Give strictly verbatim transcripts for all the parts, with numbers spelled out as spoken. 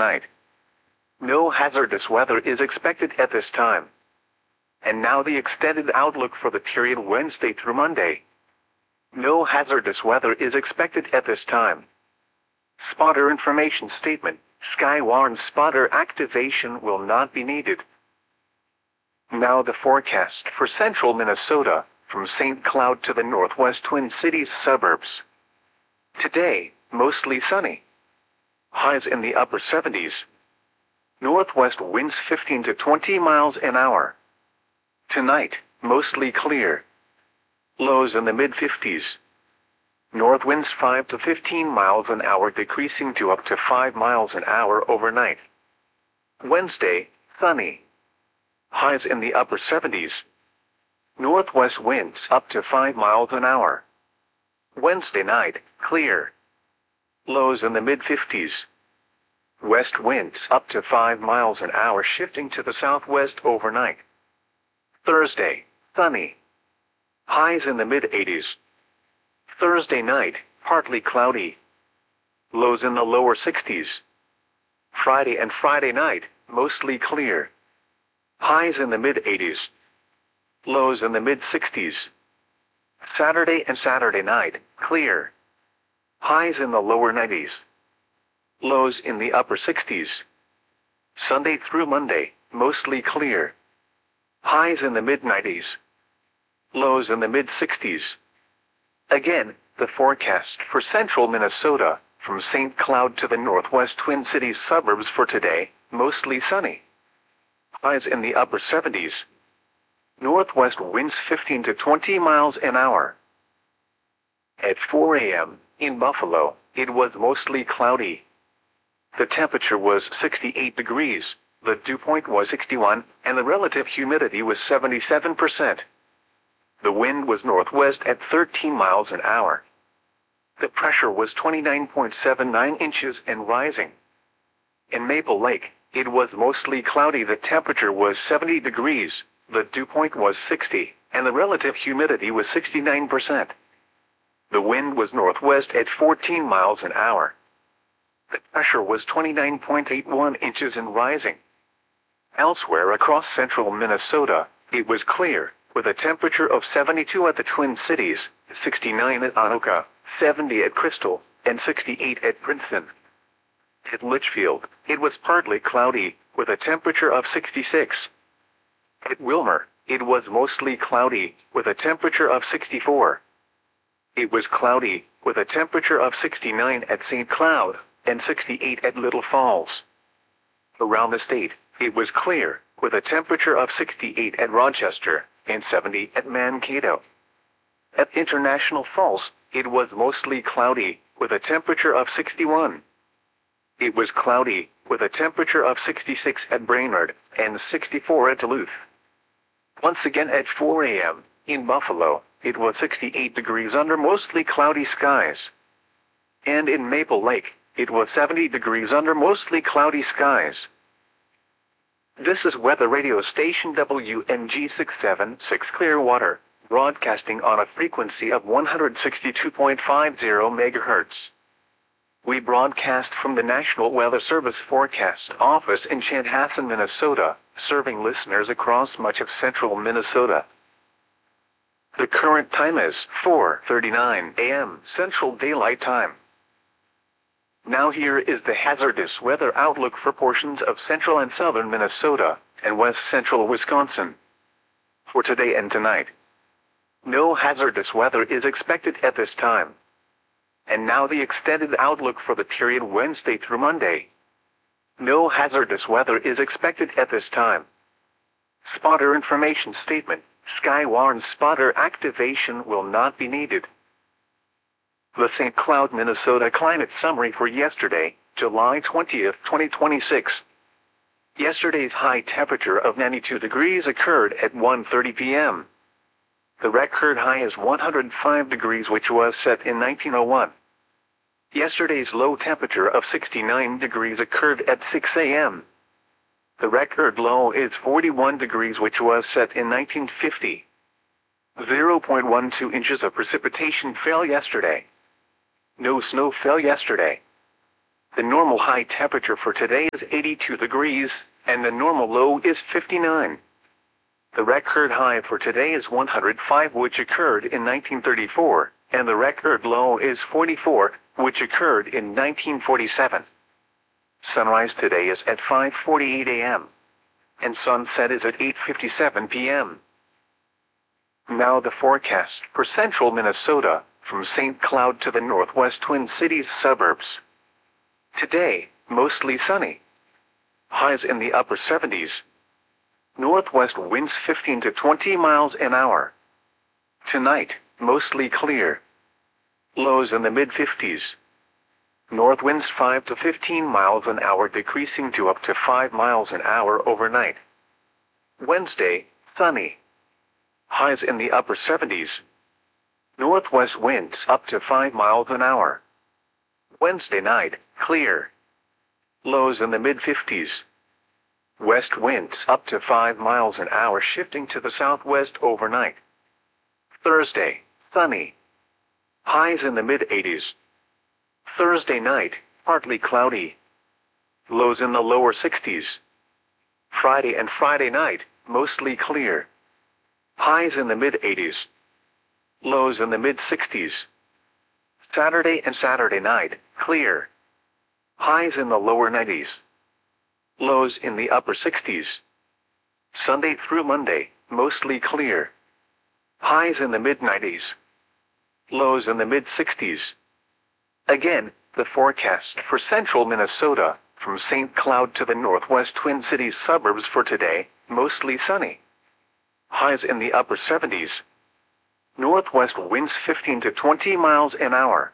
tonight. No hazardous weather is expected at this time. And now the extended outlook for the period Wednesday through Monday. No hazardous weather is expected at this time. Spotter information statement. Skywarn spotter activation will not be needed. Now the forecast for central Minnesota, from Saint Cloud to the northwest Twin Cities suburbs. Today, mostly sunny. Highs in the upper seventies. Northwest winds fifteen to twenty miles an hour. Tonight, mostly clear. Lows in the mid fifties. North winds five to fifteen miles an hour decreasing to up to five miles an hour overnight. Wednesday, sunny. Highs in the upper seventies. Northwest winds up to five miles an hour. Wednesday night, clear. Lows in the mid fifties. West winds up to five miles an hour shifting to the southwest overnight. Thursday, sunny. Highs in the mid eighties. Thursday night, partly cloudy. Lows in the lower sixties. Friday and Friday night, mostly clear. Highs in the mid eighties. Lows in the mid sixties. Saturday and Saturday night, clear. Highs in the lower nineties. Lows in the upper sixties. Sunday through Monday, mostly clear. Highs in the mid nineties. Lows in the mid sixties. Again, the forecast for central Minnesota, from Saint Cloud to the northwest Twin Cities suburbs for today, mostly sunny. Highs in the upper seventies. Northwest winds fifteen to twenty miles an hour. At four a m, in Buffalo, it was mostly cloudy. The temperature was sixty-eight degrees, the dew point was sixty-one, and the relative humidity was seventy-seven percent. The wind was northwest at thirteen miles an hour. The pressure was twenty-nine point seven nine inches and rising. In Maple Lake, it was mostly cloudy. The temperature was seventy degrees, the dew point was sixty, and the relative humidity was sixty-nine percent. The wind was northwest at fourteen miles an hour. The pressure was twenty-nine point eight one inches and rising. Elsewhere across central Minnesota, it was clear, with a temperature of seventy-two at the Twin Cities, sixty-nine at Anoka, seventy at Crystal, and sixty-eight at Princeton. At Litchfield, it was partly cloudy, with a temperature of sixty-six. At Wilmer, it was mostly cloudy, with a temperature of sixty-four. It was cloudy, with a temperature of sixty-nine at Saint Cloud, and sixty-eight at Little Falls. Around the state, it was clear, with a temperature of sixty-eight at Rochester, and seventy at Mankato. At International Falls, it was mostly cloudy, with a temperature of sixty-one. It was cloudy, with a temperature of sixty-six at Brainerd, and sixty-four at Duluth. Once again at four a m, in Buffalo, it was sixty-eight degrees under mostly cloudy skies. And in Maple Lake, it was seventy degrees under mostly cloudy skies. This is weather radio station W N G six seven six Clearwater, broadcasting on a frequency of one hundred sixty-two point five zero megahertz. We broadcast from the National Weather Service Forecast Office in Chanhassen, Minnesota, serving listeners across much of central Minnesota. The current time is four thirty-nine a m Central Daylight Time. Now here is the hazardous weather outlook for portions of central and southern Minnesota, and west central Wisconsin. For today and tonight. No hazardous weather is expected at this time. And now the extended outlook for the period Wednesday through Monday. No hazardous weather is expected at this time. Spotter information statement. Skywarn spotter activation will not be needed. The Saint Cloud, Minnesota climate summary for yesterday, July twentieth, twenty twenty-six. Yesterday's high temperature of ninety-two degrees occurred at one thirty p m The record high is one hundred five degrees, which was set in nineteen oh one. Yesterday's low temperature of sixty-nine degrees occurred at six a m The record low is forty-one degrees, which was set in nineteen fifty. zero point one two inches of precipitation fell yesterday. No snow fell yesterday. The normal high temperature for today is eighty-two degrees, and the normal low is fifty-nine. The record high for today is one hundred five, which occurred in nineteen thirty-four, and the record low is forty-four, which occurred in nineteen forty-seven. Sunrise today is at five forty-eight a m, and sunset is at eight fifty-seven p m Now the forecast for central Minnesota, from Saint Cloud to the northwest Twin Cities suburbs. Today, mostly sunny. Highs in the upper seventies. Northwest winds fifteen to twenty miles an hour. Tonight, mostly clear. Lows in the mid fifties. North winds five to fifteen miles an hour, decreasing to up to five miles an hour overnight. Wednesday, sunny. Highs in the upper seventies. Northwest winds up to five miles an hour. Wednesday night, clear. Lows in the mid fifties. West winds up to five miles an hour, shifting to the southwest overnight. Thursday, sunny. Highs in the mid eighties. Thursday night, partly cloudy. Lows in the lower sixties. Friday and Friday night, mostly clear. Highs in the mid eighties. Lows in the mid sixties. Saturday and Saturday night, clear. Highs in the lower nineties. Lows in the upper sixties. Sunday through Monday, mostly clear. Highs in the mid nineties. Lows in the mid sixties. Again, the forecast for central Minnesota, from Saint Cloud to the northwest Twin Cities suburbs for today, mostly sunny. Highs in the upper seventies. Northwest winds fifteen to twenty miles an hour.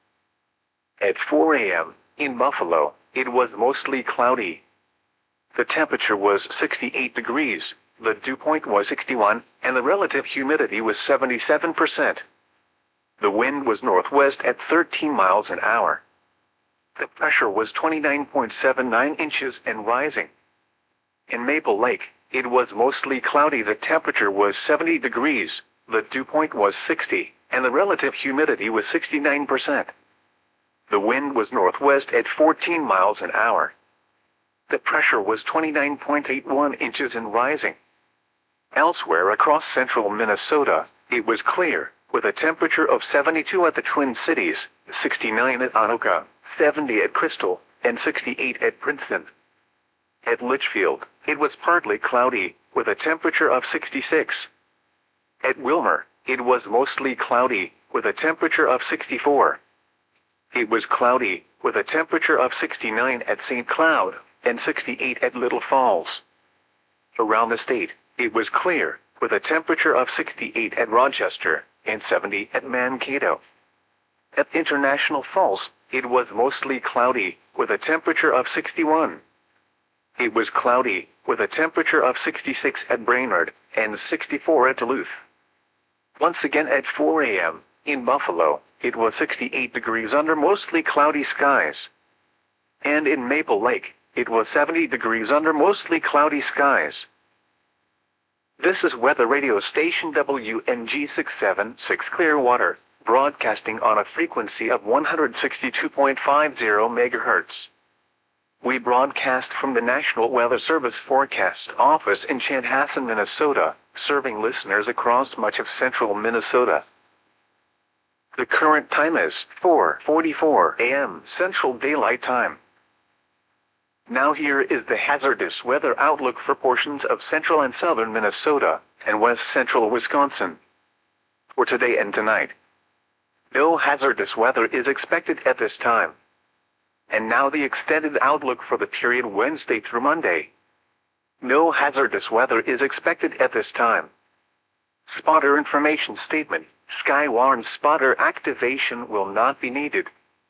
At four a m, in Buffalo, it was mostly cloudy. The temperature was sixty-eight degrees, the dew point was sixty-one, and the relative humidity was seventy-seven percent. The wind was northwest at thirteen miles an hour. The pressure was twenty-nine point seven nine inches and rising. In Maple Lake, it was mostly cloudy. The temperature was seventy degrees, the dew point was sixty, and the relative humidity was sixty-nine percent. The wind was northwest at fourteen miles an hour. The pressure was twenty-nine point eight one inches and rising. Elsewhere across central Minnesota, it was clear, with a temperature of seventy-two at the Twin Cities, sixty-nine at Anoka, seventy at Crystal, and sixty-eight at Princeton. At Litchfield, it was partly cloudy, with a temperature of sixty-six. At Wilmer, it was mostly cloudy, with a temperature of sixty-four. It was cloudy, with a temperature of sixty-nine at Saint Cloud, and sixty-eight at Little Falls. Around the state, it was clear, with a temperature of sixty-eight at Rochester, and seventy at Mankato. At International Falls, it was mostly cloudy, with a temperature of sixty-one. It was cloudy, with a temperature of sixty-six at Brainerd, and sixty-four at Duluth. Once again at four a m, in Buffalo, it was sixty-eight degrees under mostly cloudy skies. And in Maple Lake, it was seventy degrees under mostly cloudy skies. This is weather radio station W N G six seven six Clearwater, broadcasting on a frequency of one hundred sixty-two point five zero megahertz. We broadcast from the National Weather Service Forecast Office in Chanhassen, Minnesota, serving listeners across much of central Minnesota. The current time is four forty-four a m Central Daylight Time. Now here is the hazardous weather outlook for portions of central and southern Minnesota, and west central Wisconsin. For today and tonight, no hazardous weather is expected at this time. And now the extended outlook for the period Wednesday through Monday. No hazardous weather is expected at this time. Spotter information statement: Skywarn spotter activation will not be needed.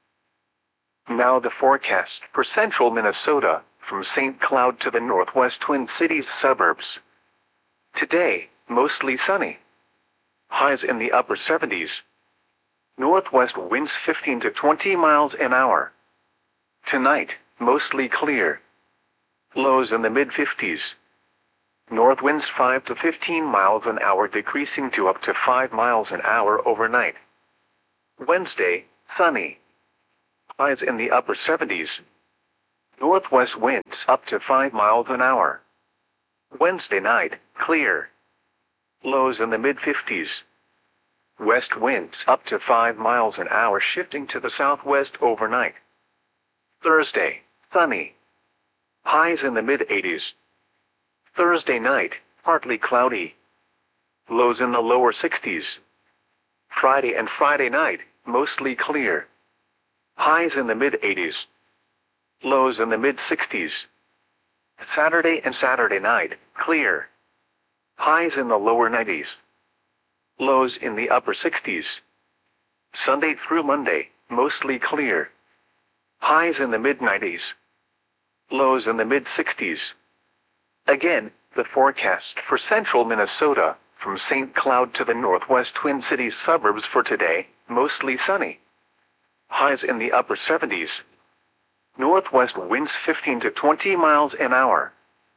Now the forecast for central Minnesota, from Saint Cloud to the northwest Twin Cities suburbs. Today, mostly sunny. Highs in the upper seventies. Northwest winds fifteen to twenty miles an hour. Tonight, mostly clear. Lows in the mid fifties. North winds five to fifteen miles an hour, decreasing to up to five miles an hour overnight. Wednesday, sunny. Highs in the upper seventies. Northwest winds up to five miles an hour. Wednesday night, clear. Lows in the mid-fifties. West winds up to five miles an hour shifting to the southwest overnight. Thursday, sunny. Highs in the mid-eighties. Thursday night, partly cloudy. Lows in the lower sixties. Friday and Friday night, mostly clear. Highs in the mid-eighties. Lows in the mid-sixties. Saturday and Saturday night, clear. Highs in the lower nineties. Lows in the upper sixties. Sunday through Monday, mostly clear. Highs in the mid-nineties. Lows in the mid-sixties. Again, the forecast for central Minnesota, from Saint Cloud to the northwest Twin Cities suburbs for today, mostly sunny. Highs in the upper seventies. Northwest winds fifteen to twenty miles an hour.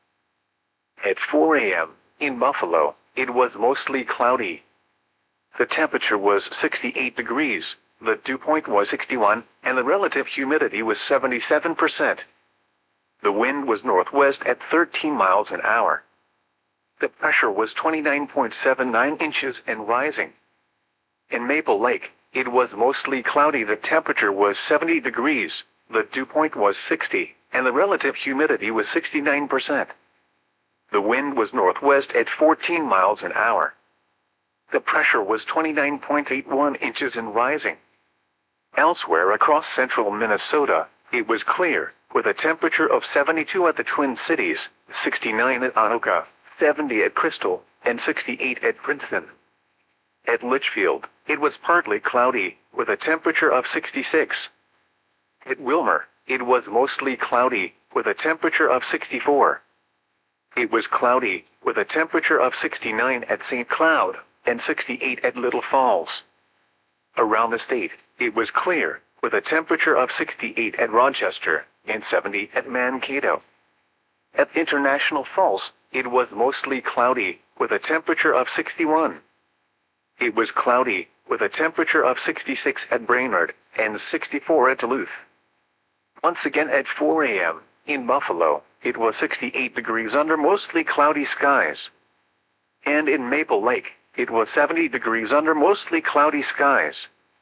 At four a m, in Buffalo, it was mostly cloudy. The temperature was sixty-eight degrees, the dew point was sixty-one, and the relative humidity was seventy-seven percent. The wind was northwest at thirteen miles an hour. The pressure was twenty-nine point seven nine inches and rising. In Maple Lake, it was mostly cloudy. The temperature was seventy degrees, the dew point was sixty, and the relative humidity was sixty-nine percent. The wind was northwest at fourteen miles an hour. The pressure was twenty-nine point eight one inches and rising. Elsewhere across central Minnesota, it was clear, with a temperature of seventy-two at the Twin Cities, sixty-nine at Anoka, seventy at Crystal, and sixty-eight at Princeton. At Litchfield, it was partly cloudy, with a temperature of sixty-six. At Wilmer, it was mostly cloudy, with a temperature of sixty-four. It was cloudy, with a temperature of sixty-nine at Saint Cloud, and sixty-eight at Little Falls. Around the state, it was clear, with a temperature of sixty-eight at Rochester, and seventy at Mankato. At International Falls, it was mostly cloudy, with a temperature of sixty-one. It was cloudy, with a temperature of sixty-six at Brainerd, and sixty-four at Duluth. Once again at four a m, in Buffalo, it was sixty-eight degrees under mostly cloudy skies. And in Maple Lake, it was seventy degrees under mostly cloudy skies.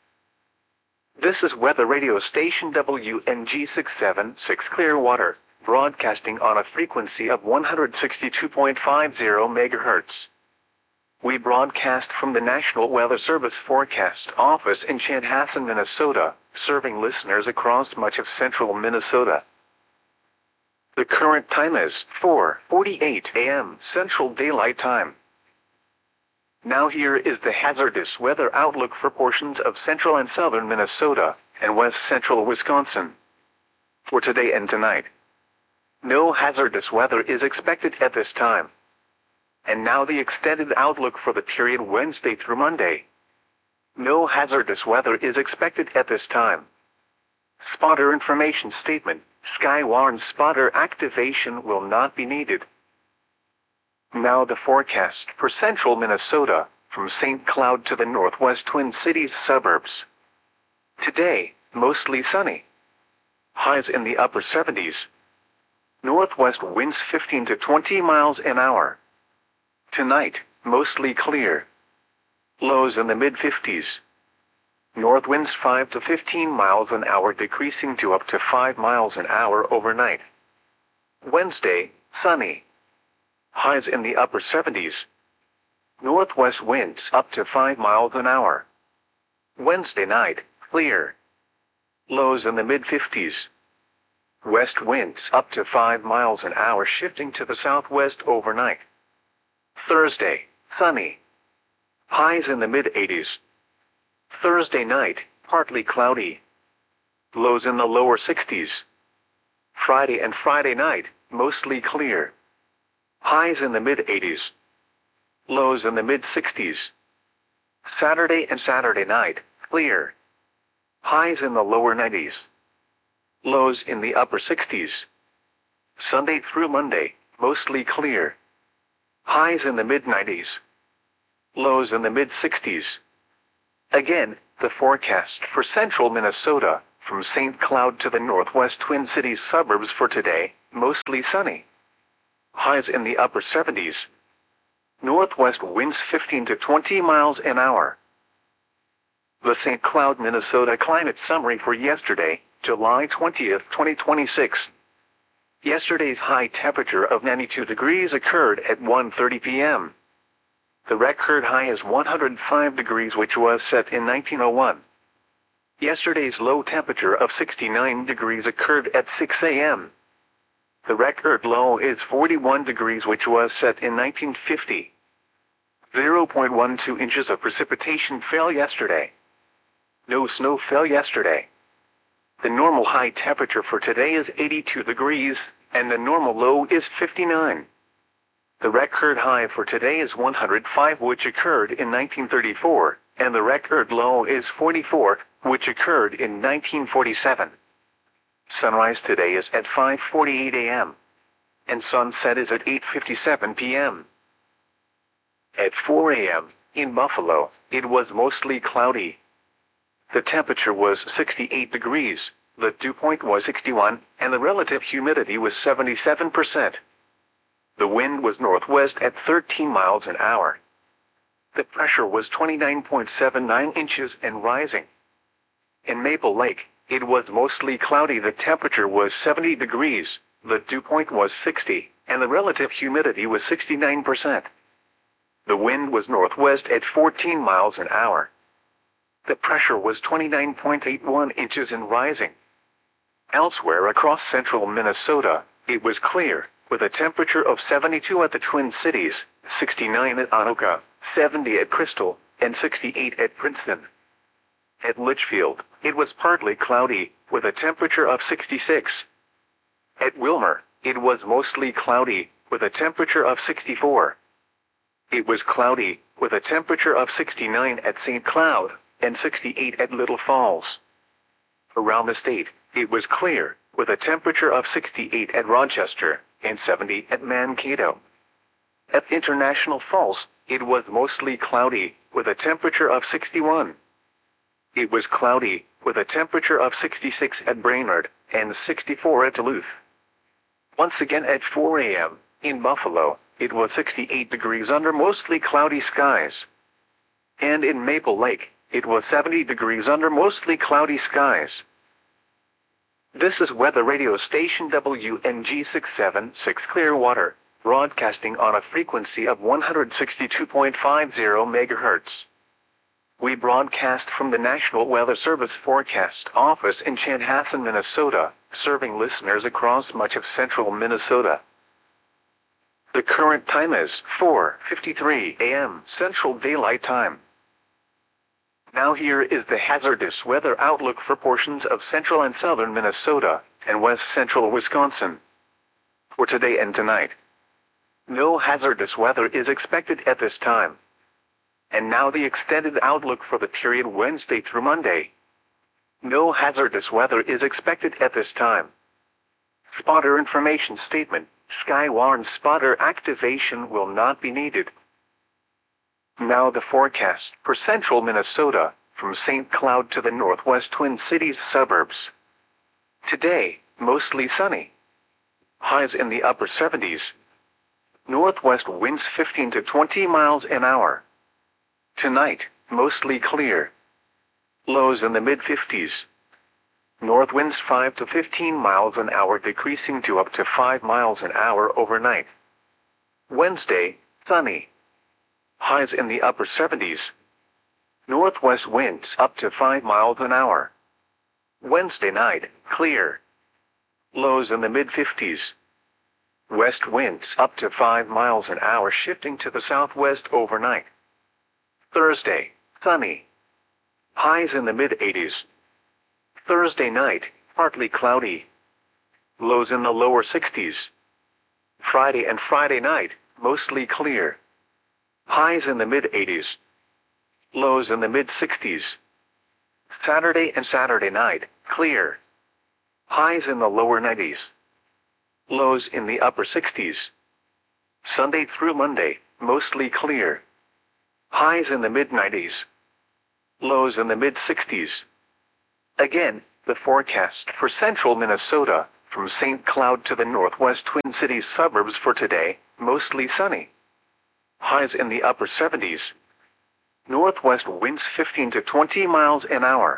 This is weather radio station W N G six seven six Clearwater, broadcasting on a frequency of one hundred sixty-two point five zero megahertz. We broadcast from the National Weather Service Forecast Office in Chanhassen, Minnesota, serving listeners across much of central Minnesota. The current time is four forty-eight a m Central Daylight Time. Now here is the hazardous weather outlook for portions of central and southern Minnesota, and west central Wisconsin. For today and tonight, no hazardous weather is expected at this time. And now the extended outlook for the period Wednesday through Monday. No hazardous weather is expected at this time. Spotter information statement: Skywarn spotter activation will not be needed. Now the forecast for central Minnesota, from Saint Cloud to the northwest Twin Cities suburbs. Today, mostly sunny. Highs in the upper seventies. Northwest winds fifteen to twenty miles an hour. Tonight, mostly clear. Lows in the mid-fifties. North winds five to fifteen miles an hour decreasing to up to five miles an hour overnight. Wednesday, sunny. Highs in the upper seventies. Northwest winds up to five miles an hour. Wednesday night, clear. Lows in the mid-fifties. West winds up to five miles an hour shifting to the southwest overnight. Thursday, sunny. Highs in the mid-eighties. Thursday night, partly cloudy. Lows in the lower sixties. Friday and Friday night, mostly clear. Highs in the mid-eighties. Lows in the mid-sixties. Saturday and Saturday night, clear. Highs in the lower nineties. Lows in the upper sixties. Sunday through Monday, mostly clear. Highs in the mid-nineties. Lows in the mid-sixties. Again, the forecast for central Minnesota, from Saint Cloud to the northwest Twin Cities suburbs for today, mostly sunny. Highs in the upper seventies. Northwest winds fifteen to twenty miles an hour. The Saint Cloud, Minnesota climate summary for yesterday, July twentieth, twenty twenty-six. Yesterday's high temperature of ninety-two degrees occurred at one thirty p m The record high is one hundred five degrees, which was set in nineteen oh one. Yesterday's low temperature of sixty-nine degrees occurred at six a m The record low is forty-one degrees, which was set in nineteen fifty. zero point one two inches of precipitation fell yesterday. No snow fell yesterday. The normal high temperature for today is eighty-two degrees, and the normal low is fifty-nine. The record high for today is one hundred five, which occurred in nineteen thirty-four, and the record low is forty-four, which occurred in nineteen forty-seven. Sunrise today is at five forty-eight a m, and sunset is at eight fifty-seven p m At four a m, in Buffalo, it was mostly cloudy. The temperature was sixty-eight degrees, the dew point was sixty-one, and the relative humidity was seventy-seven percent. The wind was northwest at thirteen miles an hour. The pressure was twenty-nine point seven nine inches and rising. In Maple Lake, it was mostly cloudy. The temperature was seventy degrees, the dew point was sixty, and the relative humidity was sixty-nine percent. The wind was northwest at fourteen miles an hour. The pressure was twenty-nine point eight one inches and rising. Elsewhere across central Minnesota, it was clear, with a temperature of seventy-two at the Twin Cities, sixty-nine at Anoka, seventy at Crystal, and sixty-eight at Princeton. At Litchfield, it was partly cloudy, with a temperature of sixty-six. At Wilmer, it was mostly cloudy, with a temperature of sixty-four. It was cloudy, with a temperature of sixty-nine at Saint Cloud, and sixty-eight at Little Falls. Around the state, it was clear, with a temperature of sixty-eight at Rochester, and seventy at Mankato. At International Falls, it was mostly cloudy, with a temperature of sixty-one. It was cloudy, with a temperature of sixty-six at Brainerd, and sixty-four at Duluth. Once again at four a m, in Buffalo, it was sixty-eight degrees under mostly cloudy skies. And in Maple Lake, it was seventy degrees under mostly cloudy skies. This is weather radio station W N G six seventy-six Clearwater, broadcasting on a frequency of one hundred sixty-two point five zero megahertz. We broadcast from the National Weather Service Forecast Office in Chanhassen, Minnesota, serving listeners across much of central Minnesota. The current time is four fifty-three a m Central Daylight Time. Now here is the hazardous weather outlook for portions of central and southern Minnesota, and west central Wisconsin. For today and tonight, no hazardous weather is expected at this time. And now the extended outlook for the period Wednesday through Monday. No hazardous weather is expected at this time. Spotter information statement: Skywarn spotter activation will not be needed. Now the forecast for central Minnesota, from Saint Cloud to the northwest Twin Cities suburbs. Today, mostly sunny. Highs in the upper seventies. Northwest winds fifteen to twenty miles an hour. Tonight, mostly clear. Lows in the mid fifties. North winds five to fifteen miles an hour, decreasing to up to five miles an hour overnight. Wednesday, sunny. Highs in the upper seventies. Northwest winds up to five miles an hour. Wednesday night, clear. Lows in the mid fifties. West winds up to five miles an hour, shifting to the southwest overnight. Thursday, sunny. Highs in the mid eighties. Thursday night, partly cloudy. Lows in the lower sixties. Friday and Friday night, mostly clear. Highs in the mid eighties. Lows in the mid sixties. Saturday and Saturday night, clear. Highs in the lower nineties. Lows in the upper sixties. Sunday through Monday, mostly clear. Highs in the mid nineties. Lows in the mid sixties. Again, The forecast for central Minnesota, from Saint Cloud to the northwest Twin Cities suburbs for today, mostly sunny. Highs in the upper seventies. Northwest winds fifteen to twenty miles an hour.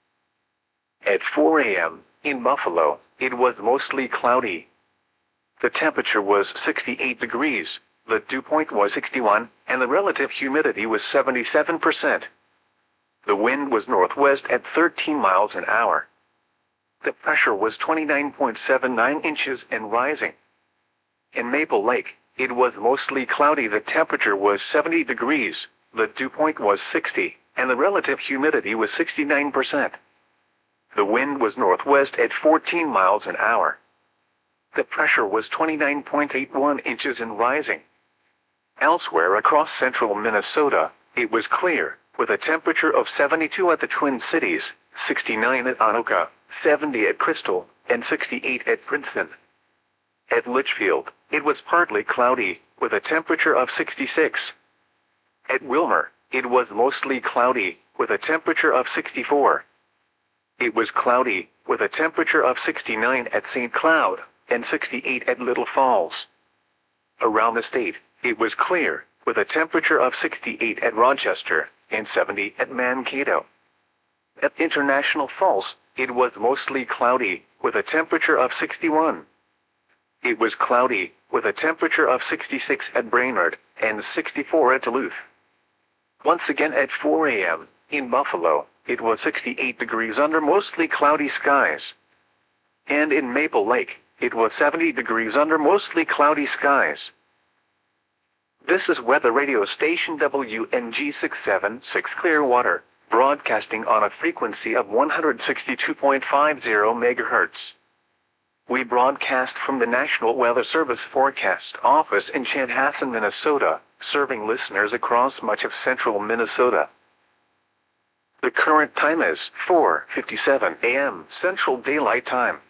At four a m, in Buffalo, it was mostly cloudy. The temperature was sixty-eight degrees, the dew point was sixty-one, and the relative humidity was seventy-seven percent. The wind was northwest at thirteen miles an hour. The pressure was twenty-nine point seven nine inches and rising. In Maple Lake, it was mostly cloudy. The temperature was seventy degrees, the dew point was sixty, and the relative humidity was sixty-nine percent. The wind was northwest at fourteen miles an hour. The pressure was twenty-nine point eight one inches and rising. Elsewhere across central Minnesota, it was clear, with a temperature of seventy-two at the Twin Cities, sixty-nine at Anoka, seventy at Crystal, and sixty-eight at Princeton. At Litchfield, it was partly cloudy, with a temperature of sixty-six. At Wilmer, it was mostly cloudy, with a temperature of sixty-four. It was cloudy, with a temperature of sixty-nine at Saint Cloud, and sixty-eight at Little Falls. Around the state, it was clear, with a temperature of sixty-eight at Rochester, and seventy at Mankato. At International Falls, it was mostly cloudy, with a temperature of sixty-one. It was cloudy, with a temperature of sixty-six at Brainerd, and sixty-four at Duluth. Once again at four a m, in Buffalo, it was sixty-eight degrees under mostly cloudy skies. And in Maple Lake, it was seventy degrees under mostly cloudy skies. This is weather radio station W N G six seventy-six Clearwater, broadcasting on a frequency of one hundred sixty-two point five zero megahertz. We broadcast from the National Weather Service Forecast Office in Chanhassen, Minnesota, serving listeners across much of central Minnesota. The current time is four fifty-seven a m Central Daylight Time.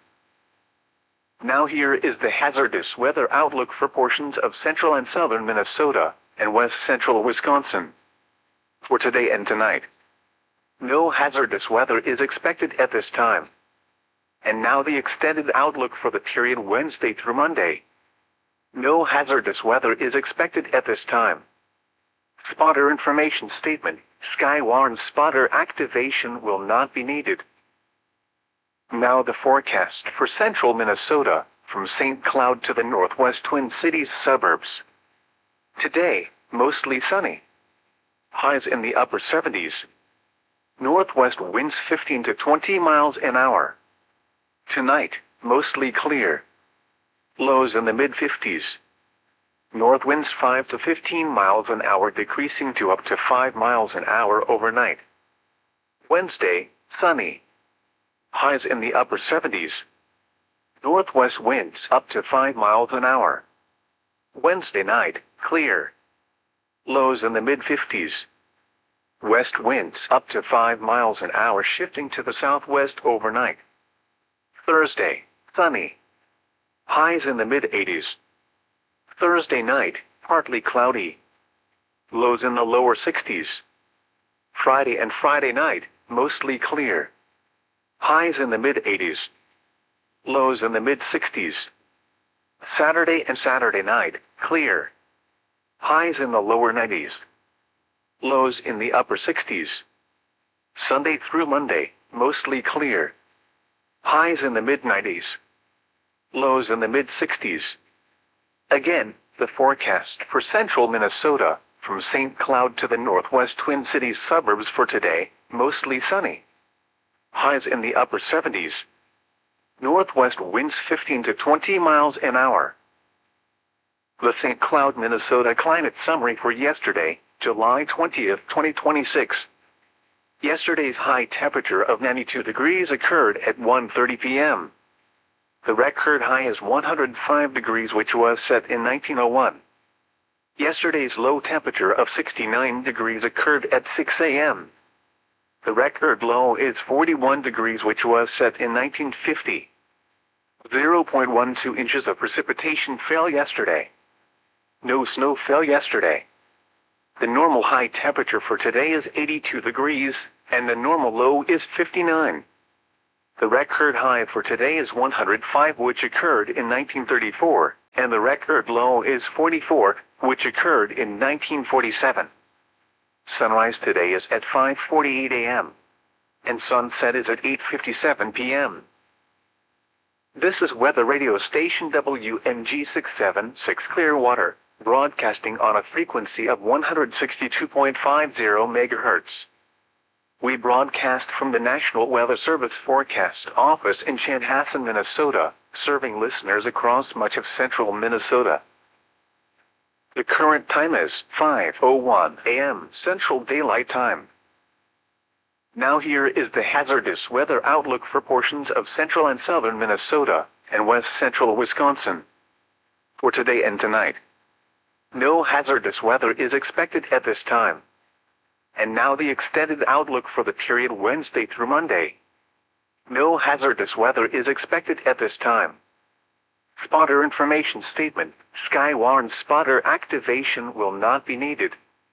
Now here is the hazardous weather outlook for portions of central and southern Minnesota, and west central Wisconsin. For today and tonight, no hazardous weather is expected at this time. And now the extended outlook for the period Wednesday through Monday. No hazardous weather is expected at this time. Spotter information statement: Skywarn spotter activation will not be needed. Now the forecast for central Minnesota, from Saint Cloud to the northwest Twin Cities suburbs. Today, mostly sunny. Highs in the upper seventies. Northwest winds fifteen to twenty miles an hour. Tonight, mostly clear. Lows in the mid fifties. North winds five to fifteen miles an hour, decreasing to up to five miles an hour overnight. Wednesday, sunny. Highs in the upper seventies. Northwest winds up to five miles an hour. Wednesday night, clear. Lows in the mid fifties. West winds up to five miles an hour, shifting to the southwest overnight. Thursday, sunny. Highs in the mid eighties. Thursday night, partly cloudy. Lows in the lower sixties. Friday and Friday night, mostly clear. Highs in the mid eighties. Lows in the mid sixties. Saturday and Saturday night, clear. Highs in the lower nineties. Lows in the upper sixties. Sunday through Monday, mostly clear. Highs in the mid nineties. Lows in the mid sixties. Again, the forecast for central Minnesota, from Saint Cloud to the northwest Twin Cities suburbs for today, mostly sunny. Highs in the upper seventies. Northwest winds fifteen to twenty miles an hour. The Saint Cloud, Minnesota climate summary for yesterday, July twentieth, twenty twenty-six. Yesterday's high temperature of ninety-two degrees occurred at one thirty p m The record high is one hundred five degrees, which was set in nineteen oh one. Yesterday's low temperature of sixty-nine degrees occurred at six a m The record low is forty-one degrees, which was set in nineteen fifty. zero point one two inches of precipitation fell yesterday. No snow fell yesterday. The normal high temperature for today is eighty-two degrees, and the normal low is fifty-nine. The record high for today is one hundred five, which occurred in nineteen thirty-four, and the record low is forty-four, which occurred in nineteen forty-seven. Sunrise today is at five forty-eight a m and sunset is at eight fifty-seven p m This is weather radio station W M G six seven six Clearwater, broadcasting on a frequency of one hundred sixty-two point five zero megahertz. We broadcast from the National Weather Service Forecast Office in Chanhassen, Minnesota, serving listeners across much of central Minnesota. The current time is five oh one a m Central Daylight Time. Now here is the hazardous weather outlook for portions of central and southern Minnesota and west central Wisconsin for today and tonight. No hazardous weather is expected at this time. And now the extended outlook for the period Wednesday through Monday. No hazardous weather is expected at this time. Spotter information statement: Skywarn spotter activation will not be needed.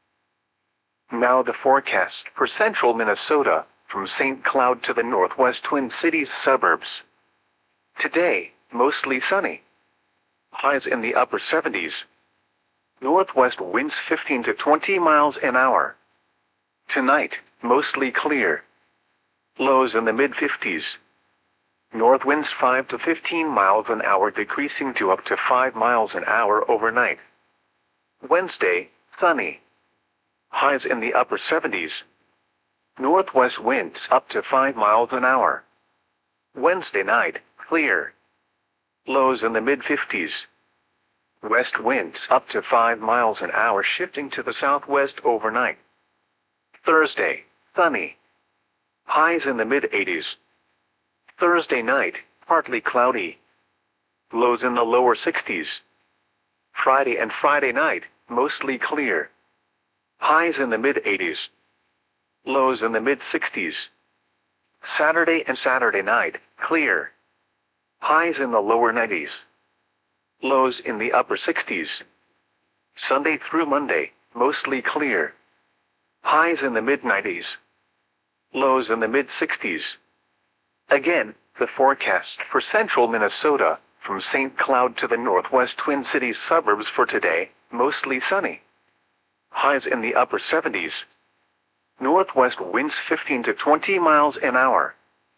Now the forecast for central Minnesota, from Saint Cloud to the northwest Twin Cities suburbs. Today, mostly sunny. Highs in the upper seventies. Northwest winds fifteen to twenty miles an hour. Tonight, mostly clear. Lows in the mid fifties. North winds five to fifteen miles an hour, decreasing to up to five miles an hour overnight. Wednesday, sunny. Highs in the upper seventies. Northwest winds up to five miles an hour. Wednesday night, clear. Lows in the mid fifties. West winds up to five miles an hour, shifting to the southwest overnight. Thursday, sunny. Highs in the mid eighties. Thursday night, partly cloudy. Lows in the lower sixties. Friday and Friday night, mostly clear. Highs in the mid eighties. Lows in the mid sixties. Saturday and Saturday night, clear. Highs in the lower nineties. Lows in the upper sixties. Sunday through Monday, mostly clear. Highs in the mid nineties. Lows in the mid sixties. Again, the forecast for central Minnesota, from Saint Cloud to the northwest Twin Cities suburbs for today, mostly sunny. Highs in the upper seventies. Northwest winds fifteen to twenty miles an hour.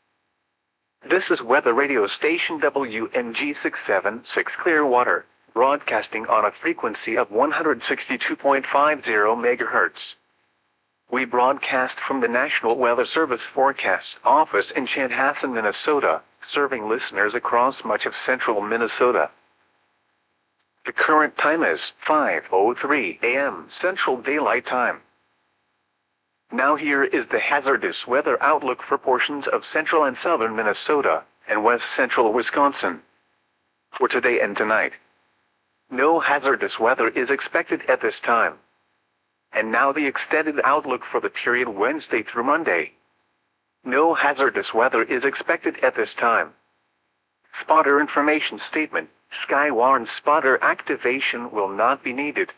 This is weather radio station W M G six seven six Clearwater, broadcasting on a frequency of one hundred sixty-two point five zero megahertz. We broadcast from the National Weather Service Forecast Office in Chanhassen, Minnesota, serving listeners across much of central Minnesota. The current time is five oh three a m Central Daylight Time. Now here is the hazardous weather outlook for portions of central and southern Minnesota and west central Wisconsin for today and tonight. No hazardous weather is expected at this time. And now the extended outlook for the period Wednesday through Monday. No hazardous weather is expected at this time. Spotter information statement: Skywarn spotter activation will not be needed.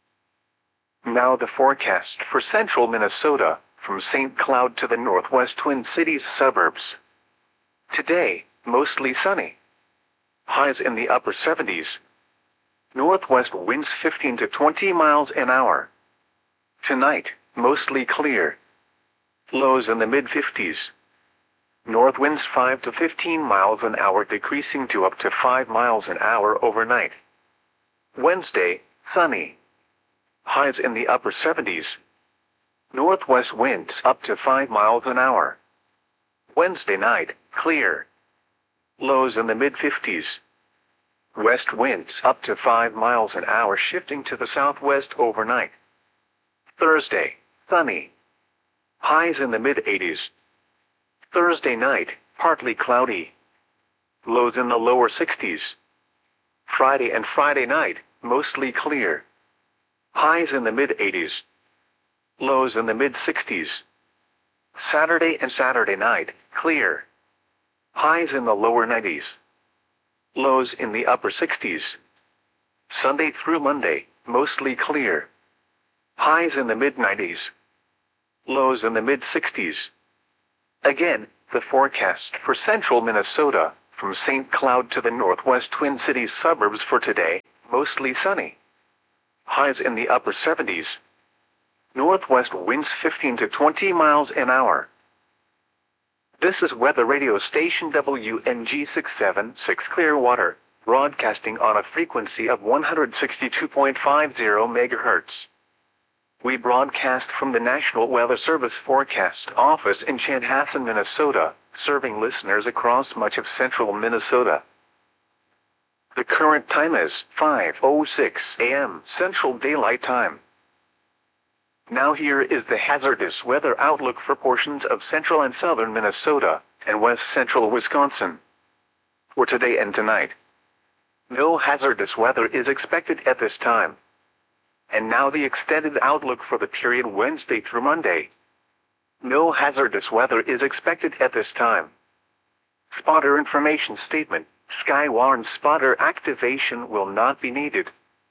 Now the forecast for central Minnesota, from Saint Cloud to the northwest Twin Cities suburbs. Today, mostly sunny. Highs in the upper seventies. Northwest winds fifteen to twenty miles an hour. Tonight, mostly clear. Lows in the mid fifties. North winds five to fifteen miles an hour, decreasing to up to five miles an hour overnight. Wednesday, sunny. Highs in the upper seventies. Northwest winds up to five miles an hour. Wednesday night, clear. Lows in the mid fifties. West winds up to five miles an hour, shifting to the southwest overnight. Thursday, sunny. Highs in the mid eighties. Thursday night, partly cloudy. Lows in the lower sixties. Friday and Friday night, mostly clear. Highs in the mid eighties. Lows in the mid sixties. Saturday and Saturday night, clear. Highs in the lower nineties. Lows in the upper sixties. Sunday through Monday, mostly clear. Highs in the mid nineties. Lows in the mid sixties. Again, The forecast for central Minnesota, from Saint Cloud to the northwest Twin Cities suburbs for today, mostly sunny. Highs in the upper seventies. Northwest winds fifteen to twenty miles an hour. This is weather radio station W N G six seven six Clearwater, broadcasting on a frequency of one hundred sixty-two point five zero megahertz. We broadcast from the National Weather Service Forecast Office in Chanhassen, Minnesota, serving listeners across much of central Minnesota. The current time is five oh six a m Central Daylight Time. Now here is the hazardous weather outlook for portions of central and southern Minnesota and west central Wisconsin. For today and tonight, no hazardous weather is expected at this time. And now the extended outlook for the period Wednesday through Monday. No hazardous weather is expected at this time. Spotter information statement: Skywarn spotter activation will not be needed.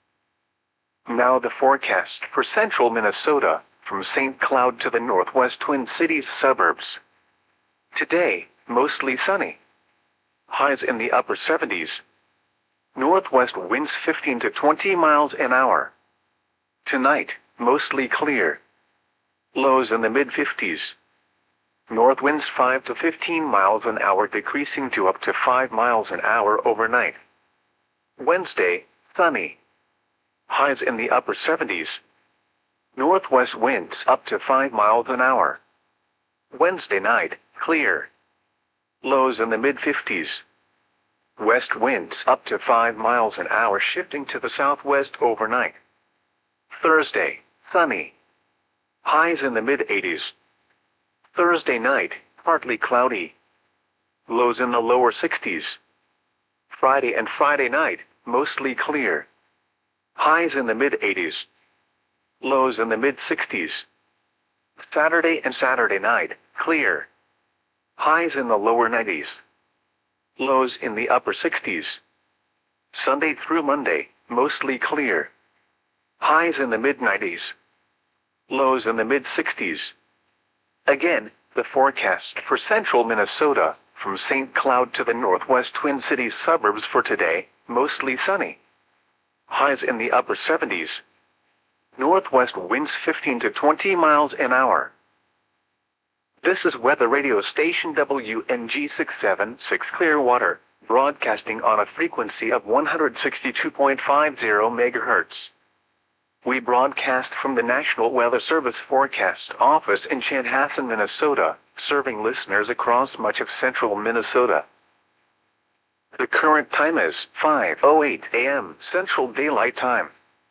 Now the forecast for central Minnesota, from Saint Cloud to the northwest Twin Cities suburbs. Today, mostly sunny. Highs in the upper seventies. Northwest winds fifteen to twenty miles an hour. Tonight, mostly clear. Lows in the mid fifties. North winds five to fifteen miles an hour, decreasing to up to five miles an hour overnight. Wednesday, sunny. Highs in the upper seventies. Northwest winds up to five miles an hour. Wednesday night, clear. Lows in the mid fifties. West winds up to five miles an hour, shifting to the southwest overnight. Thursday, sunny. Highs in the mid eighties. Thursday night, partly cloudy. Lows in the lower sixties. Friday and Friday night, mostly clear. Highs in the mid eighties. Lows in the mid sixties. Saturday and Saturday night, clear. Highs in the lower nineties. Lows in the upper sixties. Sunday through Monday, mostly clear. Highs in the mid nineties. Lows in the mid sixties. Again, the forecast for central Minnesota, from Saint Cloud to the northwest Twin Cities suburbs for today, mostly sunny. Highs in the upper seventies. Northwest winds fifteen to twenty miles an hour. This is weather radio station W N G six seven six Clearwater, broadcasting on a frequency of one hundred sixty-two point five zero megahertz. We broadcast from the National Weather Service Forecast Office in Chanhassen, Minnesota, serving listeners across much of central Minnesota. The current time is five oh eight a m Central Daylight Time.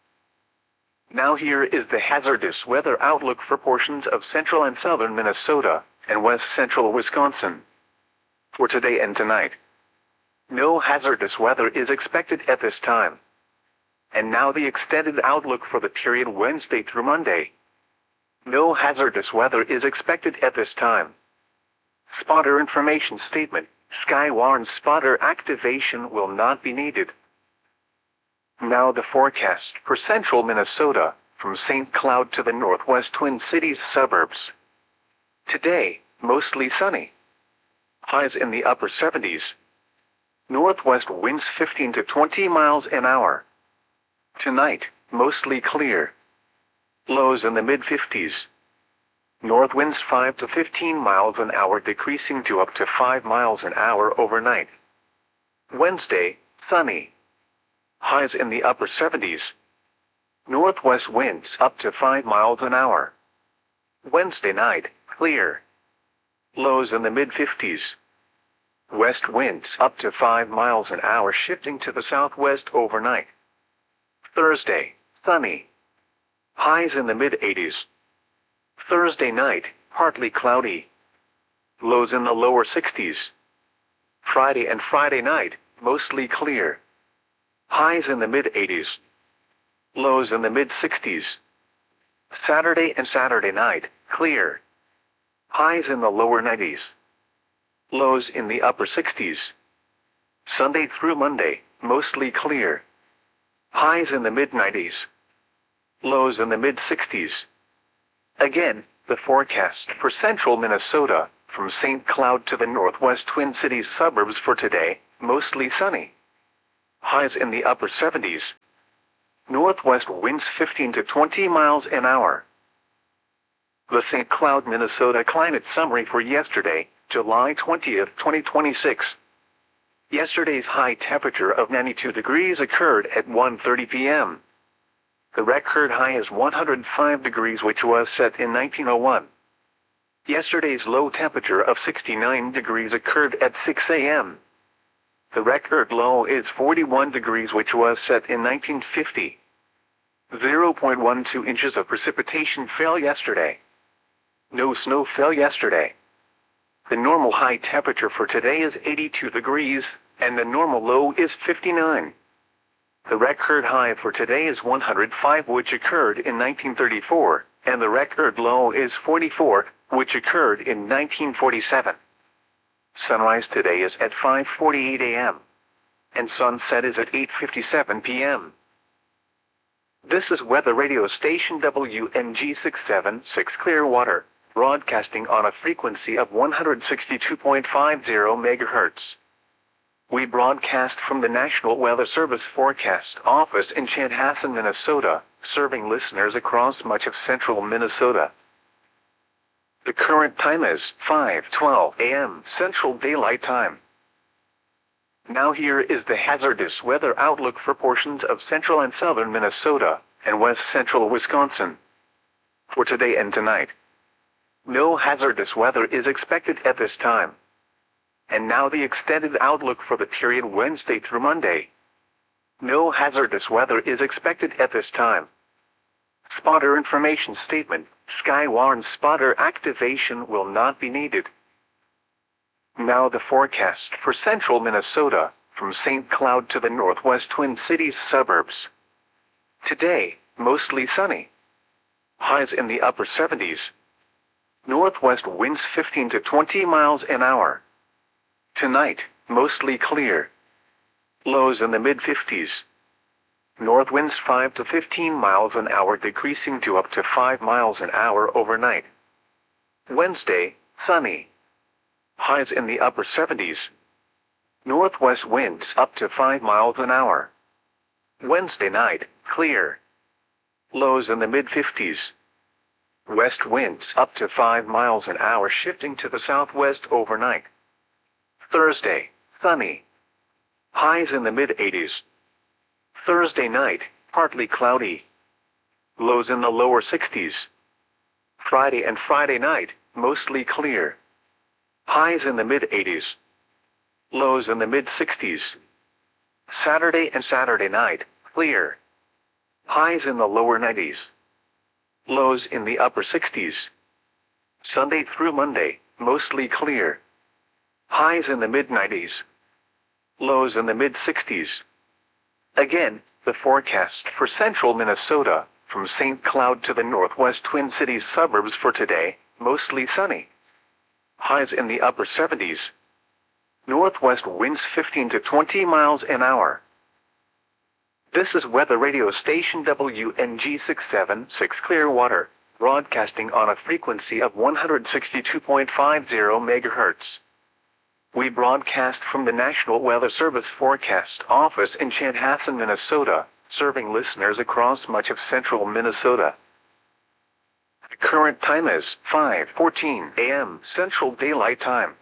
Now here is the hazardous weather outlook for portions of central and southern Minnesota and west central Wisconsin. For today and tonight, no hazardous weather is expected at this time. And now the extended outlook for the period Wednesday through Monday. No hazardous weather is expected at this time. Spotter information statement: Skywarn spotter activation will not be needed. Now the forecast for central Minnesota, from Saint Cloud to the northwest Twin Cities suburbs. Today, mostly sunny. Highs in the upper seventies. Northwest winds fifteen to twenty miles an hour. Tonight, mostly clear. Lows in the mid fifties. North winds five to fifteen miles an hour, decreasing to up to five miles an hour overnight. Wednesday, sunny. Highs in the upper seventies. Northwest winds up to five miles an hour. Wednesday night, clear. Lows in the mid fifties. West winds up to five miles an hour, shifting to the southwest overnight. Thursday, sunny. Highs in the mid eighties. Thursday night, partly cloudy. Lows in the lower sixties. Friday and Friday night, mostly clear. Highs in the mid eighties. Lows in the mid sixties. Saturday and Saturday night, clear. Highs in the lower nineties. Lows in the upper sixties. Sunday through Monday, mostly clear. Highs in the mid nineties. Lows in the mid sixties. Again, the forecast for central Minnesota, from Saint Cloud to the northwest Twin Cities suburbs for today, mostly sunny. Highs in the upper seventies. Northwest winds fifteen to twenty miles an hour. The Saint Cloud, Minnesota climate summary for yesterday, July twentieth, twenty twenty-six. Yesterday's high temperature of ninety-two degrees occurred at one thirty p m The record high is one hundred five degrees, which was set in nineteen oh one. Yesterday's low temperature of sixty-nine degrees occurred at six a m The record low is forty-one degrees, which was set in nineteen fifty. zero point one two inches of precipitation fell yesterday. No snow fell yesterday. The normal high temperature for today is eighty-two degrees, and the normal low is fifty-nine. The record high for today is one hundred five, which occurred in nineteen thirty-four, and the record low is forty-four, which occurred in nineteen forty-seven. Sunrise today is at five forty-eight a m, and sunset is at eight fifty-seven p m This is weather radio station W N G six seven six Clearwater, broadcasting on a frequency of one hundred sixty-two point five zero megahertz. We broadcast from the National Weather Service Forecast Office in Chanhassen, Minnesota, serving listeners across much of central Minnesota. The current time is five twelve a m Central Daylight Time. Now here is the hazardous weather outlook for portions of central and southern Minnesota and west central Wisconsin. For today and tonight, no hazardous weather is expected at this time. And now the extended outlook for the period Wednesday through Monday. No hazardous weather is expected at this time. Spotter information statement: Skywarn spotter activation will not be needed. Now the forecast for central Minnesota, from Saint Cloud to the northwest Twin Cities suburbs. Today, mostly sunny. Highs in the upper seventies. Northwest winds fifteen to twenty miles an hour. Tonight, mostly clear. Lows in the mid fifties. North winds five to fifteen miles an hour, decreasing to up to five miles an hour overnight. Wednesday, sunny. Highs in the upper seventies. Northwest winds up to five miles an hour. Wednesday night, clear. Lows in the mid fifties. West winds up to five miles an hour, shifting to the southwest overnight. Thursday, sunny. Highs in the mid eighties. Thursday night, partly cloudy. Lows in the lower sixties. Friday and Friday night, mostly clear. Highs in the mid eighties. Lows in the mid sixties. Saturday and Saturday night, clear. Highs in the lower nineties. Lows in the upper sixties. Sunday through Monday, mostly clear. Highs in the mid nineties. Lows in the mid sixties. Again, the forecast for central Minnesota, from Saint Cloud to the northwest Twin Cities suburbs for today, mostly sunny. Highs in the upper seventies. Northwest winds fifteen to twenty miles an hour. This is weather radio station W N G six seven six Clearwater, broadcasting on a frequency of one hundred sixty-two point five zero megahertz. We broadcast from the National Weather Service Forecast Office in Chanhassen, Minnesota, serving listeners across much of central Minnesota. The current time is five fourteen a m Central Daylight Time.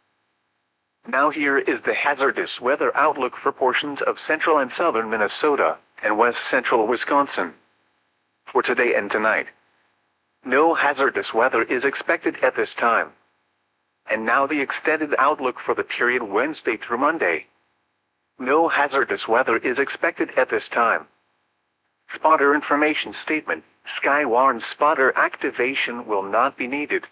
Now here is the hazardous weather outlook for portions of central and southern Minnesota and west central Wisconsin. For today and tonight, no hazardous weather is expected at this time. And now the extended outlook for the period Wednesday through Monday. No hazardous weather is expected at this time. Spotter information statement: Skywarn spotter activation will not be needed.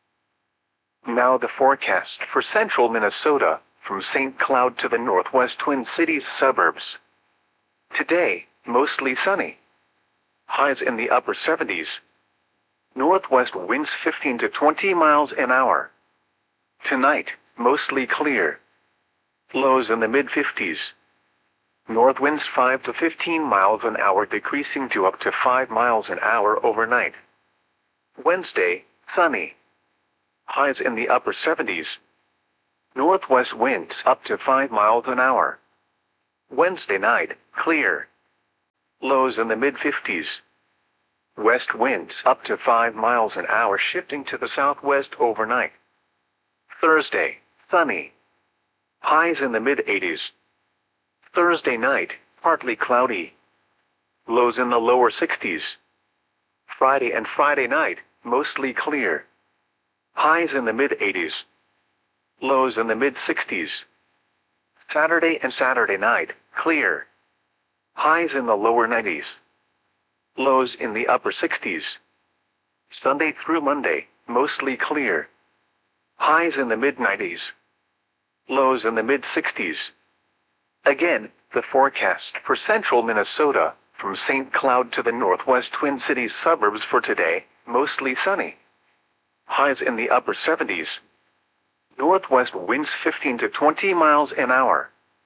Now the forecast for central Minnesota, from Saint Cloud to the northwest Twin Cities suburbs. Today, mostly sunny. Highs in the upper seventies. Northwest winds fifteen to twenty miles an hour. Tonight, mostly clear. Lows in the mid fifties. North winds five to fifteen miles an hour, decreasing to up to five miles an hour overnight. Wednesday, sunny. Highs in the upper seventies. Northwest winds up to five miles an hour. Wednesday night, clear. Lows in the mid-fifties. West winds up to five miles an hour shifting to the southwest overnight. Thursday, sunny. Highs in the mid-eighties. Thursday night, partly cloudy. Lows in the lower sixties. Friday and Friday night, mostly clear. Highs in the mid-eighties. Lows in the mid-sixties. Saturday and Saturday night, clear. Highs in the lower nineties. Lows in the upper sixties. Sunday through Monday, mostly clear. Highs in the mid-nineties. Lows in the mid-sixties. Again, the forecast for central Minnesota, from Saint Cloud to the northwest Twin Cities suburbs for today, mostly sunny. Highs in the upper seventies. Northwest winds fifteen to twenty miles an hour.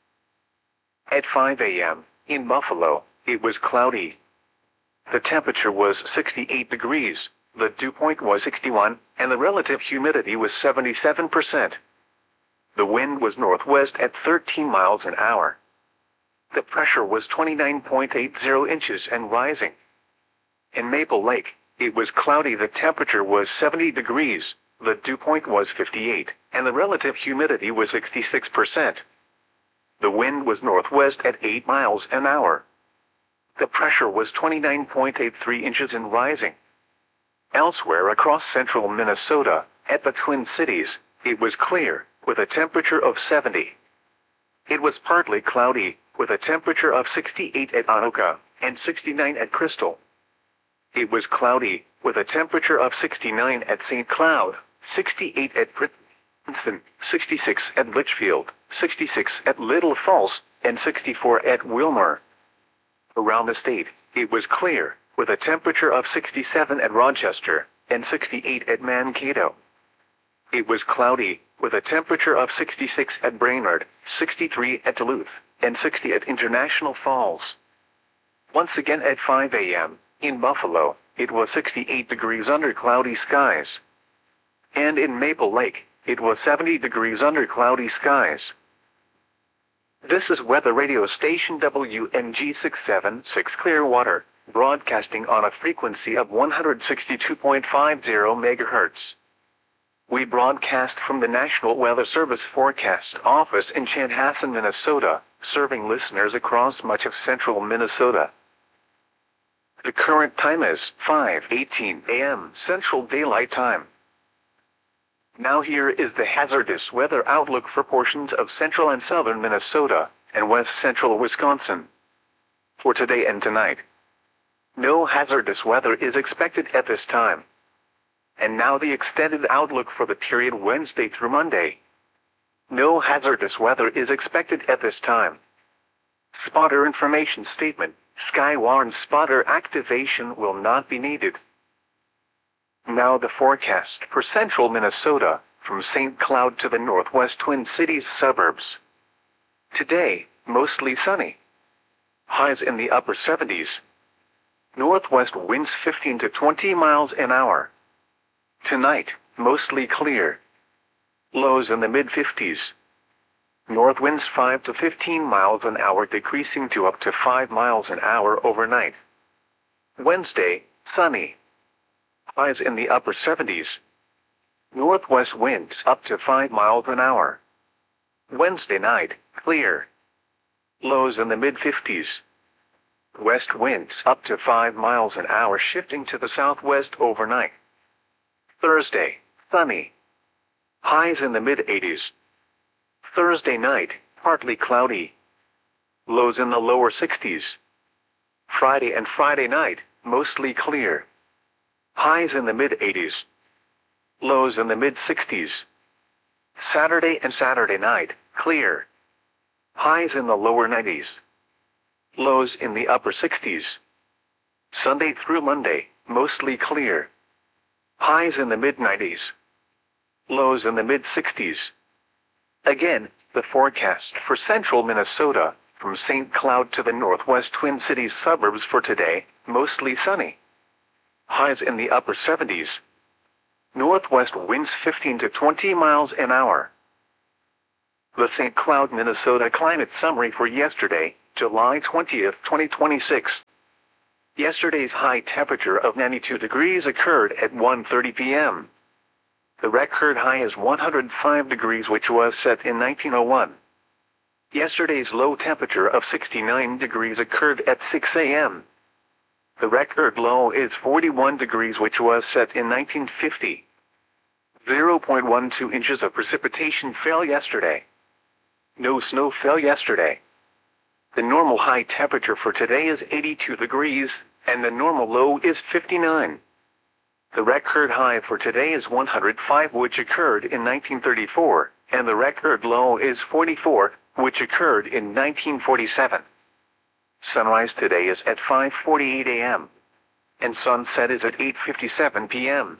At five a m, in Buffalo, it was cloudy. The temperature was sixty-eight degrees, the dew point was sixty-one, and the relative humidity was seventy-seven percent. The wind was northwest at thirteen miles an hour. The pressure was twenty-nine point eight zero inches and rising. In Maple Lake, it was cloudy. The temperature was seventy degrees, the dew point was fifty-eight, and the relative humidity was sixty-six percent. The wind was northwest at eight miles an hour. The pressure was twenty-nine point eight three inches and rising. Elsewhere across central Minnesota, at the Twin Cities, it was clear, with a temperature of seventy. It was partly cloudy, with a temperature of sixty-eight at Anoka, and sixty-nine at Crystal. It was cloudy, with a temperature of sixty-nine at Saint Cloud, sixty-eight at Princeton, sixty-six at Litchfield, sixty-six at Little Falls, and sixty-four at Wilmer. Around the state, it was clear, with a temperature of sixty-seven at Rochester, and sixty-eight at Mankato. It was cloudy, with a temperature of sixty-six at Brainerd, sixty-three at Duluth, and sixty at International Falls. Once again at five a m, in Buffalo, it was sixty-eight degrees under cloudy skies. And in Maple Lake, it was seventy degrees under cloudy skies. This is weather radio station W N G six seven six Clearwater, broadcasting on a frequency of one hundred sixty-two point five zero megahertz. We broadcast from the National Weather Service Forecast Office in Chanhassen, Minnesota, serving listeners across much of central Minnesota. The current time is five eighteen a m Central Daylight Time. Now here is the hazardous weather outlook for portions of central and southern Minnesota, and west central Wisconsin. For today and tonight, no hazardous weather is expected at this time. And now the extended outlook for the period Wednesday through Monday. No hazardous weather is expected at this time. Spotter information statement: Skywarn spotter activation will not be needed. Now the forecast for central Minnesota, from Saint Cloud to the northwest Twin Cities suburbs. Today, mostly sunny. Highs in the upper seventies. Northwest winds fifteen to twenty miles an hour. Tonight, mostly clear. Lows in the mid-fifties. North winds five to fifteen miles an hour decreasing to up to five miles an hour overnight. Wednesday, sunny. Highs in the upper seventies. Northwest winds up to five miles an hour. Wednesday night, clear. Lows in the mid-fifties. West winds up to five miles an hour shifting to the southwest overnight. Thursday, sunny. Highs in the mid-eighties. Thursday night, partly cloudy. Lows in the lower sixties. Friday and Friday night, mostly clear. Highs in the mid-eighties. Lows in the mid-sixties. Saturday and Saturday night, clear. Highs in the lower nineties. Lows in the upper sixties. Sunday through Monday, mostly clear. Highs in the mid-nineties. Lows in the mid-sixties. Again, the forecast for central Minnesota, from Saint Cloud to the northwest Twin Cities suburbs for today, mostly sunny. Highs in the upper seventies. Northwest winds fifteen to twenty miles an hour. The Saint Cloud, Minnesota climate summary for yesterday, July twentieth, twenty twenty-six. Yesterday's high temperature of ninety-two degrees occurred at one thirty p m The record high is one hundred five degrees, which was set in nineteen oh one. Yesterday's low temperature of sixty-nine degrees occurred at six a m The record low is forty-one degrees, which was set in nineteen fifty. zero point one two inches of precipitation fell yesterday. No snow fell yesterday. The normal high temperature for today is eighty-two degrees, and the normal low is fifty-nine. The record high for today is one hundred five, which occurred in nineteen thirty-four, and the record low is forty-four, which occurred in nineteen forty-seven. Sunrise today is at five forty-eight a m, and sunset is at eight fifty-seven p m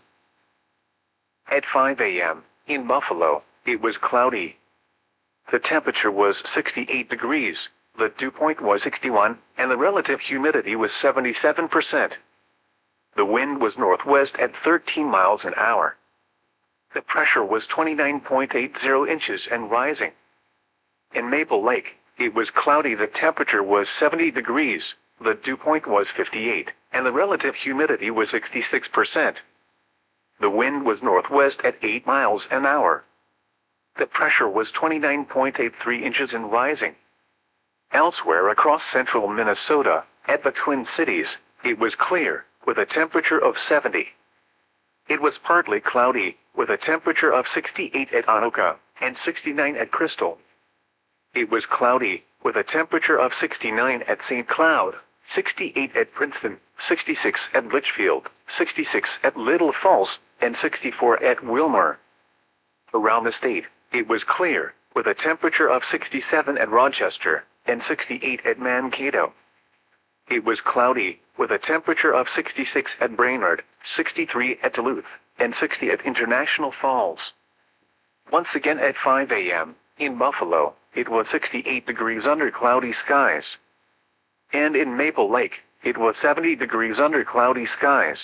At five a m, in Buffalo, it was cloudy. The temperature was sixty-eight degrees, the dew point was sixty-one, and the relative humidity was seventy-seven percent. The wind was northwest at thirteen miles an hour. The pressure was twenty-nine point eight zero inches and rising. In Maple Lake, it was cloudy. The temperature was seventy degrees, the dew point was fifty-eight, and the relative humidity was sixty-six percent. The wind was northwest at eight miles an hour. The pressure was twenty-nine point eight three inches and rising. Elsewhere across central Minnesota, at the Twin Cities, it was clear, with a temperature of seventy. It was partly cloudy, with a temperature of sixty-eight at Anoka, and sixty-nine at Crystal. It was cloudy, with a temperature of sixty-nine at Saint Cloud, sixty-eight at Princeton, sixty-six at Litchfield, sixty-six at Little Falls, and sixty-four at Wilmer. Around the state, it was clear, with a temperature of sixty-seven at Rochester, and sixty-eight at Mankato. It was cloudy, with a temperature of sixty-six at Brainerd, sixty-three at Duluth, and sixty at International Falls. Once again at five a m, in Buffalo, it was sixty-eight degrees under cloudy skies. And in Maple Lake, it was seventy degrees under cloudy skies.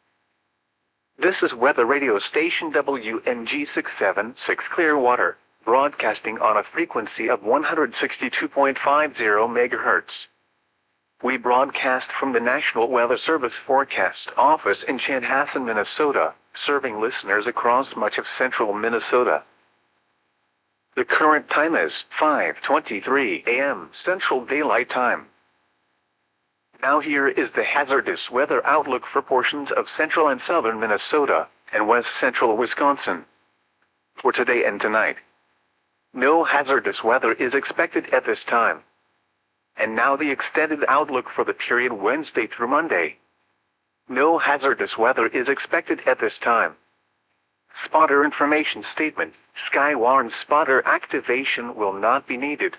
This is weather radio station W N G six seventy-six Clearwater, broadcasting on a frequency of one hundred sixty-two point five zero megahertz. We broadcast from the National Weather Service Forecast Office in Chanhassen, Minnesota, serving listeners across much of central Minnesota. The current time is five twenty-three a m Central Daylight Time. Now here is the hazardous weather outlook for portions of central and southern Minnesota, and west central Wisconsin. For today and tonight, no hazardous weather is expected at this time. And now the extended outlook for the period Wednesday through Monday. No hazardous weather is expected at this time. Spotter information statement: Skywarn spotter activation will not be needed.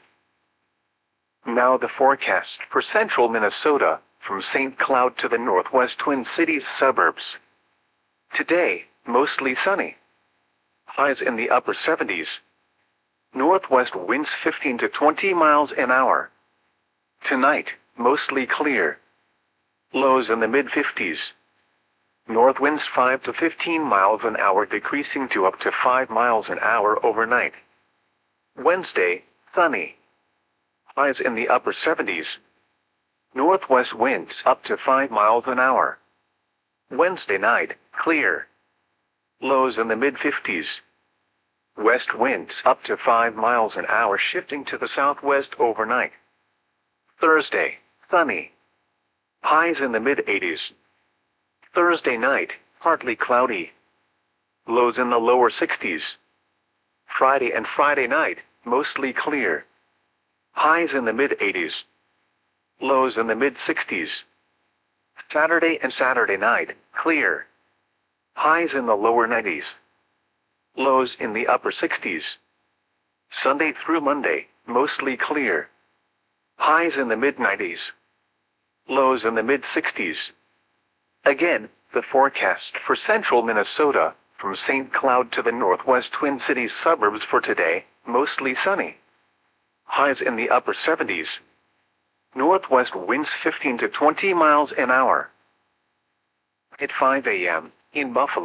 Now the forecast for central Minnesota, from Saint Cloud to the northwest Twin Cities suburbs. Today, mostly sunny. Highs in the upper seventies. Northwest winds fifteen to twenty miles an hour. Tonight, mostly clear. Lows in the mid fifties. North winds five to fifteen miles an hour, decreasing to up to five miles an hour overnight. Wednesday, sunny. Highs in the upper seventies. Northwest winds up to five miles an hour. Wednesday night, clear. Lows in the mid fifties. West winds up to five miles an hour, shifting to the southwest overnight. Thursday, sunny. Highs in the mid eighties. Thursday night, partly cloudy. Lows in the lower sixties. Friday and Friday night, mostly clear. Highs in the mid eighties. Lows in the mid sixties. Saturday and Saturday night, clear. Highs in the lower nineties. Lows in the upper sixties. Sunday through Monday, mostly clear. Highs in the mid nineties. Lows in the mid sixties. Again, the forecast for central Minnesota, from Saint Cloud to the northwest Twin Cities suburbs for today, mostly sunny. Highs in the upper seventies. Northwest winds fifteen to twenty miles an hour. At five a m, in Buffalo,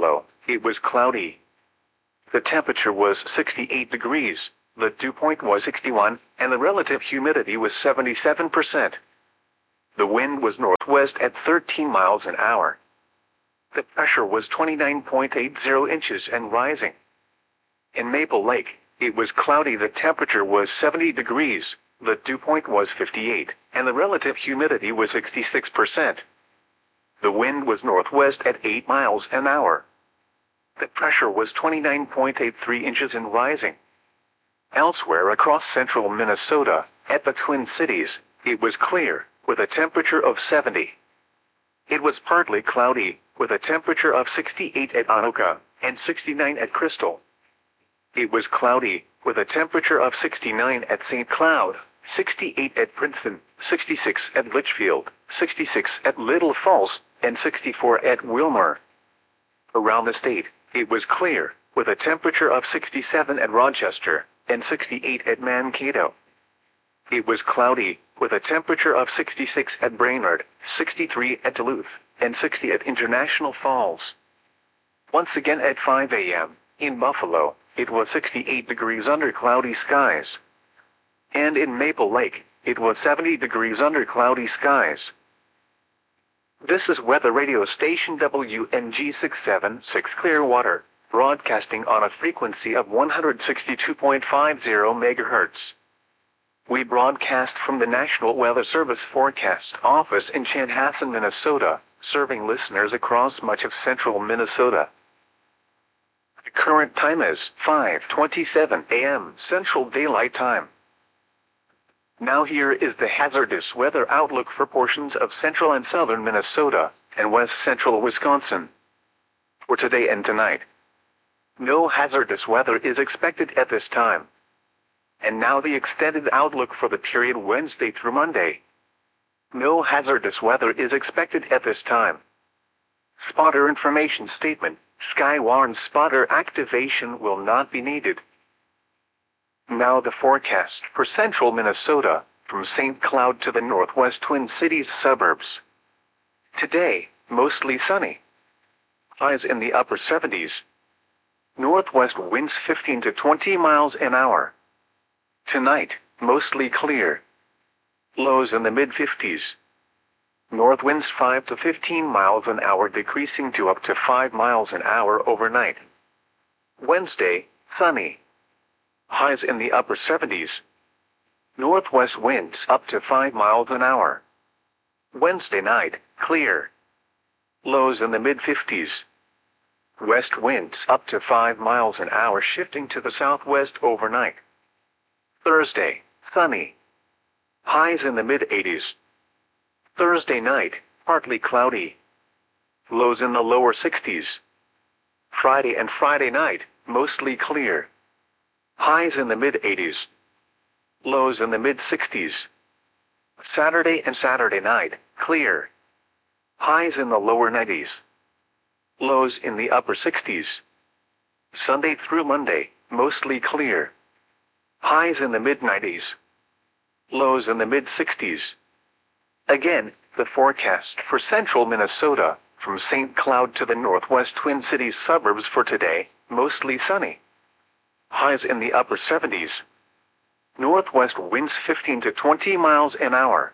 It was cloudy. The temperature was sixty-eight degrees, the dew point was sixty-one, and the relative humidity was seventy-seven percent. The wind was northwest at thirteen miles an hour. The pressure was twenty-nine point eight zero inches and rising. In Maple Lake, it was cloudy. The temperature was seventy degrees, the dew point was fifty-eight, and the relative humidity was sixty-six percent. The wind was northwest at eight miles an hour. The pressure was twenty-nine point eight three inches and rising. Elsewhere across central Minnesota, at the Twin Cities, it was clear, with a temperature of seventy. It was partly cloudy, with a temperature of sixty-eight at Anoka, and sixty-nine at Crystal. It was cloudy, with a temperature of sixty-nine at Saint Cloud, sixty-eight at Princeton, sixty-six at Litchfield, sixty-six at Little Falls, and sixty-four at Wilmer. Around the state, it was clear, with a temperature of sixty-seven at Rochester, and sixty-eight at Mankato. It was cloudy, with a temperature of sixty-six at Brainerd, sixty-three at Duluth, and sixty at International Falls. Once again at five a m, in Buffalo, it was sixty-eight degrees under cloudy skies. And in Maple Lake, it was seventy degrees under cloudy skies. This is weather radio station W N G six seven six Clearwater, broadcasting on a frequency of one hundred sixty-two point five zero megahertz. We broadcast from the National Weather Service Forecast Office in Chanhassen, Minnesota, serving listeners across much of central Minnesota. The current time is five twenty-seven a m Central Daylight Time. Now here is the hazardous weather outlook for portions of central and southern Minnesota, and west central Wisconsin. For today and tonight, no hazardous weather is expected at this time. And now the extended outlook for the period Wednesday through Monday. No hazardous weather is expected at this time. Spotter information statement: Skywarn spotter activation will not be needed. Now the forecast for central Minnesota, from Saint Cloud to the northwest Twin Cities suburbs. Today, mostly sunny. Highs in the upper seventies. Northwest winds fifteen to twenty miles an hour. Tonight, mostly clear. Lows in the mid-fifties. North winds five to fifteen miles an hour, decreasing to up to five miles an hour overnight. Wednesday, sunny. Highs in the upper seventies. Northwest winds up to five miles an hour. Wednesday night, clear. Lows in the mid-fifties. West winds up to five miles an hour, shifting to the southwest overnight. Thursday, sunny. Highs in the mid-eighties. Thursday night, partly cloudy. Lows in the lower sixties. Friday and Friday night, mostly clear. Highs in the mid-eighties. Lows in the mid-sixties. Saturday and Saturday night, clear. Highs in the lower nineties. Lows in the upper sixties. Sunday through Monday, mostly clear. Highs in the mid-nineties. Lows in the mid-sixties. Again, the forecast for central Minnesota, from Saint Cloud to the northwest Twin Cities suburbs for today, mostly sunny. Highs in the upper seventies. Northwest winds fifteen to twenty miles an hour.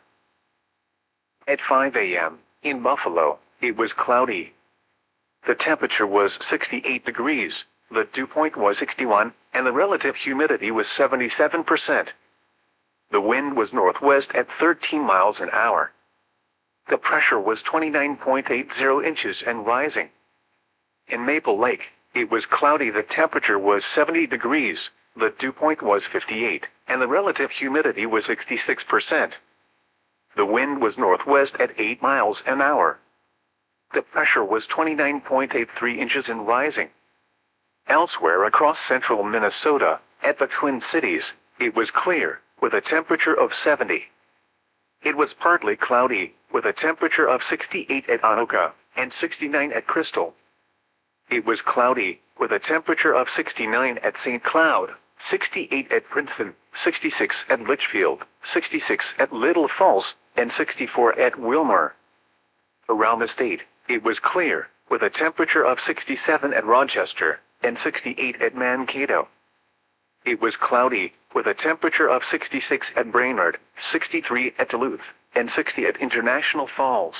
At five a m, in Buffalo, it was cloudy. The temperature was sixty-eight degrees, the dew point was sixty-one, and the relative humidity was seventy-seven percent. The wind was northwest at thirteen miles an hour. The pressure was twenty-nine point eight zero inches and rising. In Maple Lake, it was cloudy. The temperature was seventy degrees, the dew point was fifty-eight, and the relative humidity was sixty-six percent. The wind was northwest at eight miles an hour. The pressure was twenty-nine point eight three inches and rising. Elsewhere across central Minnesota, at the Twin Cities, it was clear, with a temperature of seventy. It was partly cloudy, with a temperature of sixty-eight at Anoka, and sixty-nine at Crystal. It was cloudy, with a temperature of sixty-nine at Saint Cloud, sixty-eight at Princeton, sixty-six at Litchfield, sixty-six at Little Falls, and sixty-four at Wilmer. Around the state, it was clear, with a temperature of sixty-seven at Rochester and sixty-eight at Mankato. It was cloudy, with a temperature of sixty-six at Brainerd, sixty-three at Duluth, and sixty at International Falls.